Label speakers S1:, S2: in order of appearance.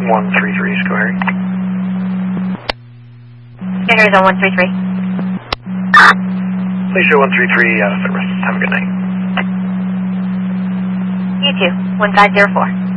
S1: 133, Sco Harry.
S2: Sco Harry's on 133.
S1: Please show 133 out of service. Have a good night.
S2: You too, 1504.